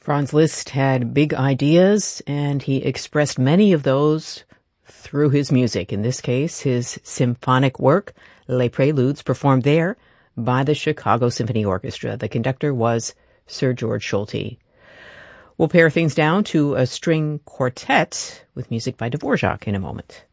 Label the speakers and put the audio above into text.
Speaker 1: Franz Liszt had big ideas, and he expressed many of those through his music. In this case, his symphonic work, Les Préludes, performed there by the Chicago Symphony Orchestra. The conductor was Sir George Solti. We'll pare things down to a string quartet with music by Dvorak in a moment.